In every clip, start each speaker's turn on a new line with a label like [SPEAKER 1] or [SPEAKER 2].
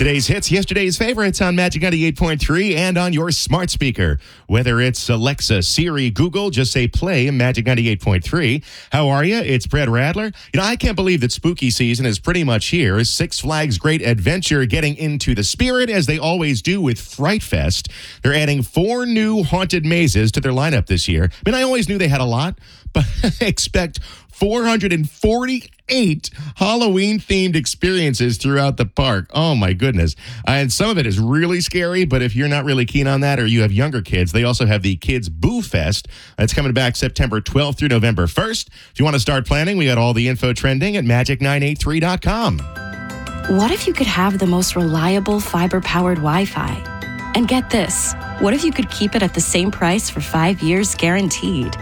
[SPEAKER 1] Today's hits, yesterday's favorites on Magic 98.3 and on your smart speaker. Whether it's Alexa, Siri, Google, just say play Magic 98.3. How are you? It's Brett Radler. I can't believe that spooky season is pretty much here. Six Flags Great Adventure getting into the spirit as they always do with Fright Fest. They're adding 4 new haunted mazes to their lineup this year. I always knew they had a lot, but expect 448 Halloween-themed experiences throughout the park. Oh, my goodness. And some of it is really scary, but if you're not really keen on that or you have younger kids, they also have the Kids Boo Fest. That's coming back September 12th through November 1st. If you want to start planning, we got all the info trending at magic983.com.
[SPEAKER 2] What if you could have the most reliable fiber-powered Wi-Fi? And get this, what if you could keep it at the same price for 5 years guaranteed?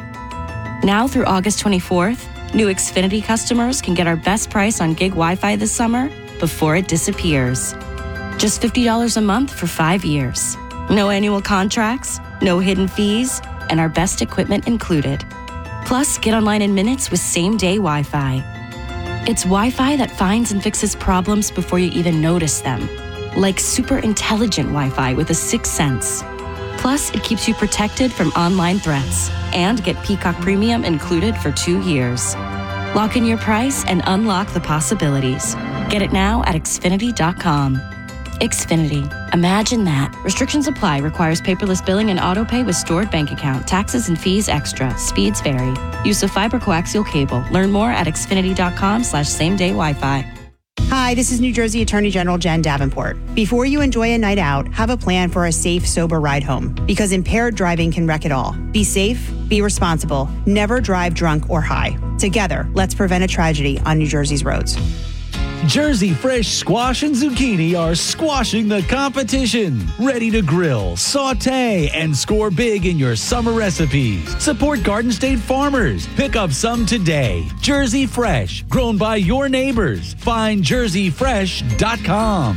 [SPEAKER 2] Now through August 24th, new Xfinity customers can get our best price on gig Wi-Fi this summer before it disappears. Just $50 a month for 5 years. No annual contracts, no hidden fees, and our best equipment included. Plus, get online in minutes with same-day Wi-Fi. It's Wi-Fi that finds and fixes problems before you even notice them. Like super intelligent Wi-Fi with a 6th sense. Plus, it keeps you protected from online threats. And get Peacock Premium included for 2 years. Lock in your price and unlock the possibilities. Get it now at Xfinity.com. Xfinity. Imagine that. Restrictions apply. Requires paperless billing and autopay with stored bank account. Taxes and fees extra. Speeds vary. Use of fiber coaxial cable. Learn more at Xfinity.com/same-day Wi-Fi.
[SPEAKER 3] Hi, this is New Jersey Attorney General Jen Davenport. Before you enjoy a night out, have a plan for a safe, sober ride home, because impaired driving can wreck it all. Be safe, be responsible, never drive drunk or high. Together, let's prevent a tragedy on New Jersey's roads.
[SPEAKER 4] Jersey Fresh squash and zucchini are squashing the competition. Ready to grill, saute, and score big in your summer recipes. Support Garden State farmers. Pick up some today. Jersey Fresh, grown by your neighbors. Find jerseyfresh.com.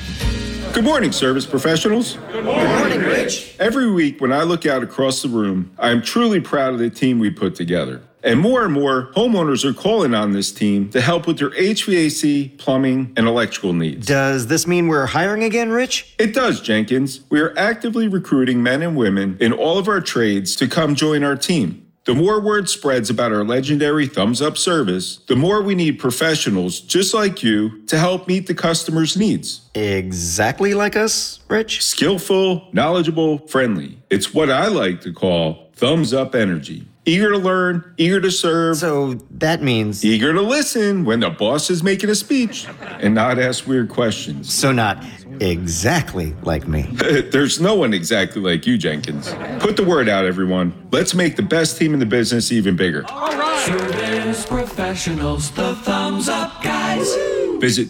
[SPEAKER 5] Good morning, service professionals.
[SPEAKER 6] Good morning, Rich.
[SPEAKER 5] Every week when I look out across the room, I am truly proud of the team we put together. And more homeowners are calling on this team to help with their HVAC, plumbing, and electrical needs.
[SPEAKER 6] Does this mean we're hiring again, Rich?
[SPEAKER 5] It does, Jenkins. We are actively recruiting men and women in all of our trades to come join our team. The more word spreads about our legendary Thumbs Up service, the more we need professionals just like you to help meet the customer's needs.
[SPEAKER 6] Exactly like us, Rich?
[SPEAKER 5] Skillful, knowledgeable, friendly. It's what I like to call Thumbs Up energy. Eager to learn, eager to serve.
[SPEAKER 6] So that means...
[SPEAKER 5] eager to listen when the boss is making a speech and not ask weird questions.
[SPEAKER 6] So not exactly like me.
[SPEAKER 5] There's no one exactly like you, Jenkins. Put the word out, everyone. Let's make the best team in the business even bigger.
[SPEAKER 7] All right. Service professionals, the Thumbs Up Guys.
[SPEAKER 5] Visit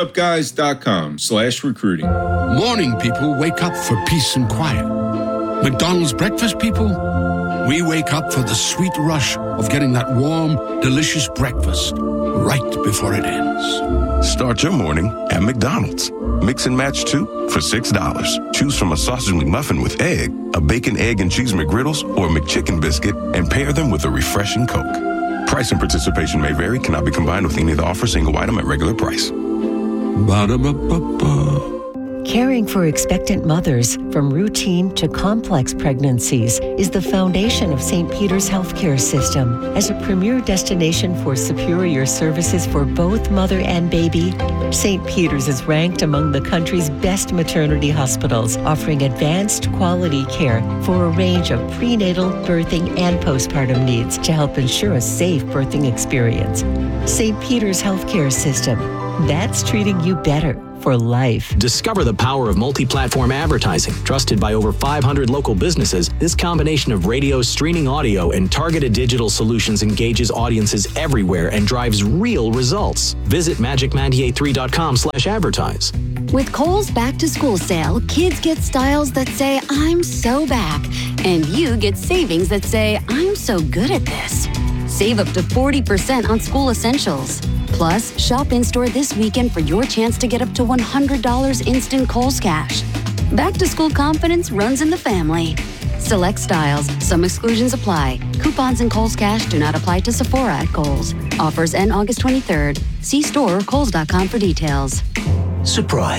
[SPEAKER 5] thumbsupguys.com/recruiting.
[SPEAKER 8] Morning people wake up for peace and quiet. McDonald's breakfast people, we wake up for the sweet rush of getting that warm, delicious breakfast right before it ends.
[SPEAKER 9] Start your morning at McDonald's. Mix and match 2 for $6. Choose from a sausage McMuffin with egg, a bacon, egg, and cheese McGriddles, or a McChicken biscuit, and pair them with a refreshing Coke. Price and participation may vary, cannot be combined with any of the offer, single item at regular price.
[SPEAKER 8] Ba-da-ba-ba-ba.
[SPEAKER 10] Caring for expectant mothers from routine to complex pregnancies is the foundation of St. Peter's Healthcare System. As a premier destination for superior services for both mother and baby, St. Peter's is ranked among the country's best maternity hospitals, offering advanced quality care for a range of prenatal, birthing, and postpartum needs to help ensure a safe birthing experience. St. Peter's Healthcare System. That's treating you better for life.
[SPEAKER 11] Discover the power of multi-platform advertising. Trusted by over 500 local businesses, this combination of radio, streaming audio, and targeted digital solutions engages audiences everywhere and drives real results. Visit magic983.com/advertise.
[SPEAKER 12] With Kohl's Back to School sale, kids get styles that say, I'm so back. And you get savings that say, I'm so good at this. Save up to 40% on school essentials. Plus, shop in-store this weekend for your chance to get up to $100 instant Kohl's cash. Back to school confidence runs in the family. Select styles. Some exclusions apply. Coupons and Kohl's cash do not apply to Sephora at Kohl's. Offers end August 23rd. See store or Kohl's.com for details.
[SPEAKER 13] Surprise.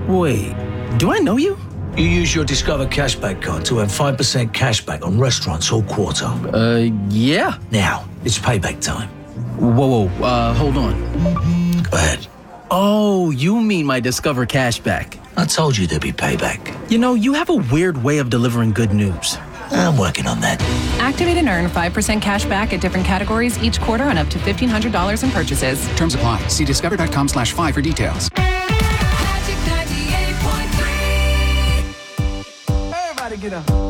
[SPEAKER 13] Wait, do I know you? You use your Discover Cashback card to earn 5% cashback on restaurants all quarter.
[SPEAKER 14] Yeah.
[SPEAKER 13] Now, it's payback time.
[SPEAKER 14] Whoa, hold on.
[SPEAKER 13] Go ahead.
[SPEAKER 14] Oh, you mean my Discover Cashback.
[SPEAKER 13] I told you there'd be payback.
[SPEAKER 14] You know, you have a weird way of delivering good news.
[SPEAKER 13] I'm working on that.
[SPEAKER 15] Activate and earn 5% cash back at different categories each quarter on up to $1,500 in purchases.
[SPEAKER 16] Terms apply. See discover.com/5 for details.
[SPEAKER 7] Magic 98.3.
[SPEAKER 14] Everybody get up.